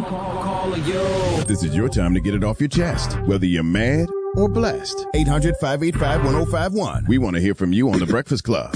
Call yo. This is your time to get it off your chest, whether you're mad or blessed. 800-585-1051. We want to hear from you on The Breakfast Club.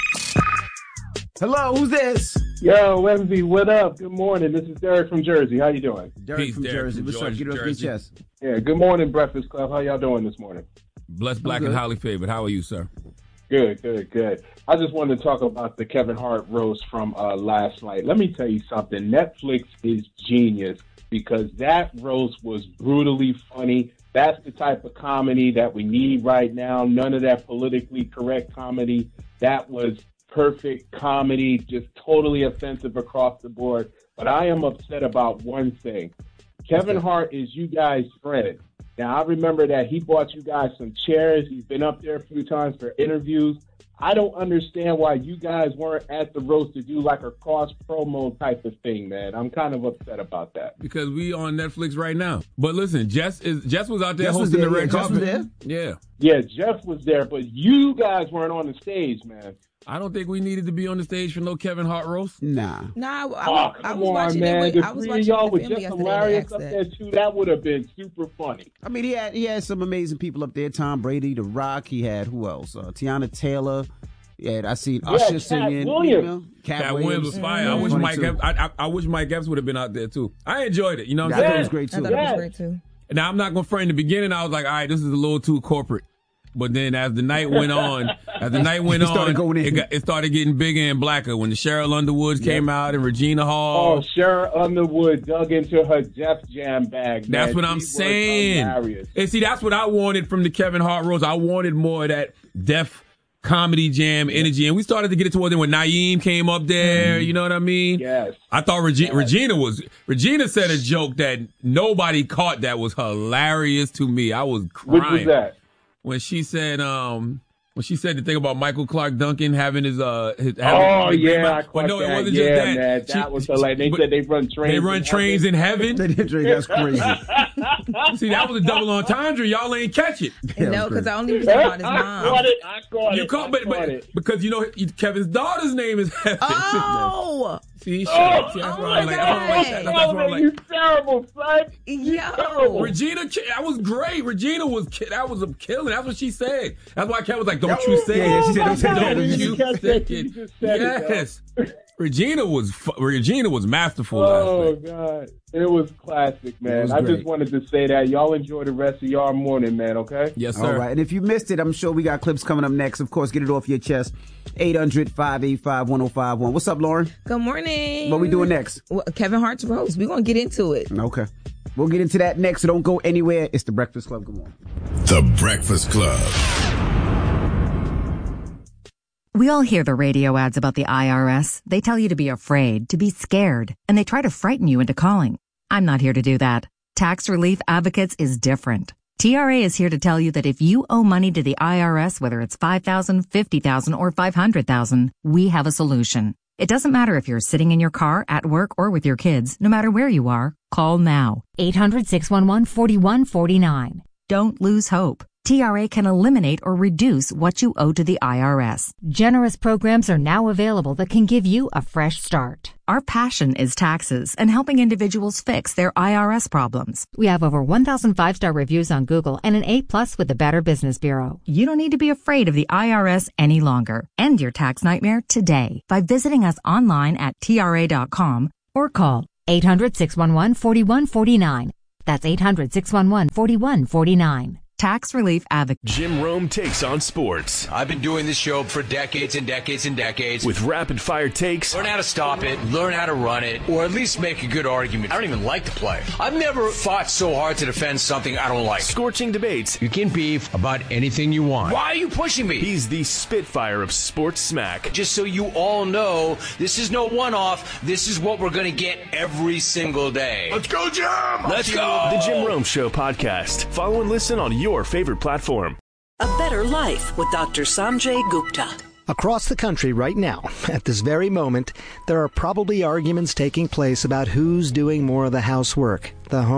Hello, who's this? Yo, Wemsy, what up? Good morning. This is Derek from Jersey. How you doing? Derek from Jersey. What's up? Get it off your chest. Yeah, good morning, Breakfast Club. How y'all doing this morning? Blessed, black, and highly favored. How are you, sir? Good. I just wanted to talk about the Kevin Hart roast from last night. Let me tell you something. Netflix is genius because that roast was brutally funny. That's the type of comedy that we need right now. None of that politically correct comedy. That was perfect comedy, just totally offensive across the board. But I am upset about one thing. Kevin Hart is you guys' friend. Now, I remember that he bought you guys some chairs. He's been up there a few times for interviews. I don't understand why you guys weren't at the roast to do like a cross promo type of thing, man. I'm kind of upset about that. Because we on Netflix right now. But listen, Jess was out there hosting the red carpet. Yeah, Jeff was there, but you guys weren't on the stage, man. I don't think we needed to be on the stage for no Kevin Hart roast. Nah, I was watching man. The three of y'all were just hilarious up there, too. That would have been super funny. I mean, he had some amazing people up there. Tom Brady, The Rock. He had, who else? Tiana Taylor. I seen Usher singing. Cat Williams was fire. I wish Mike Epps would have been out there, too. I enjoyed it. You know what I'm saying? That was great, too. I thought it was great, too. Now, I'm not going to front. In the beginning, I was like, all right, this is a little too corporate. But then as the night went on, it started getting bigger and blacker when the Cheryl Underwoods came out and Regina Hall. Oh, Cheryl Underwood dug into her Def Jam bag. That's what I'm saying. And see, that's what I wanted from the Kevin Hart roast. I wanted more of that Def Comedy Jam energy. And we started to get it toward then when Naeem came up there. You know what I mean? Yes. I thought Regina said a joke that nobody caught that was hilarious to me. I was crying. Which was that? When she said the thing about Michael Clark Duncan having his I caught no, that. It wasn't just that. Man, that was hilarious. They said they run trains. They run trains in heaven. That's crazy. See, that was a double entendre. Y'all ain't catch it. No, because I only was talking about his mom. I caught it. Because you know Kevin's daughter's name is Heaven. Oh. See, that's why I'm like, you terrible, son. Yo. Regina, that was great. Regina that was a killing. That's what she said. That's why Kevin was like, don't you say it. She said, don't say it. Yes. Regina was masterful last night. God. It was classic, man. I just wanted to say that. Y'all enjoy the rest of y'all morning, man, okay? Yes, sir. All right. And if you missed it, I'm sure we got clips coming up next. Of course, get it off your chest. 800-585-1051. What's up, Lauren? Good morning. What we doing next? Well, Kevin Hart's roast. We're going to get into it. Okay. We'll get into that next, so don't go anywhere. It's The Breakfast Club. Good morning. The Breakfast Club. We all hear the radio ads about the IRS. They tell you to be afraid, to be scared, and they try to frighten you into calling. I'm not here to do that. Tax Relief Advocates is different. TRA is here to tell you that if you owe money to the IRS, whether it's $5,000, $50,000, or $500,000, we have a solution. It doesn't matter if you're sitting in your car, at work, or with your kids. No matter where you are, call now. 800-611-4149. Don't lose hope. TRA can eliminate or reduce what you owe to the IRS. Generous programs are now available that can give you a fresh start. Our passion is taxes and helping individuals fix their IRS problems. We have over 1,000 5-star reviews on Google and an A+ with the Better Business Bureau. You don't need to be afraid of the IRS any longer. End your tax nightmare today by visiting us online at TRA.com or call 800-611-4149. That's 800-611-4149. Tax Relief Advocate. Jim Rome takes on sports. I've been doing this show for decades and decades and decades. With rapid-fire takes. Learn how to stop it, learn how to run it, or at least make a good argument. I don't even like to play. I've never fought so hard to defend something I don't like. Scorching debates. You can beef about anything you want. Why are you pushing me? He's the Spitfire of sports smack. Just so you all know, this is no one-off. This is what we're going to get every single day. Let's go, Jim! Let's go! The Jim Rome Show podcast. Follow and listen on your favorite platform. A Better Life with Dr. Sanjay Gupta. Across the country right now, at this very moment, there are probably arguments taking place about who's doing more of the housework, the home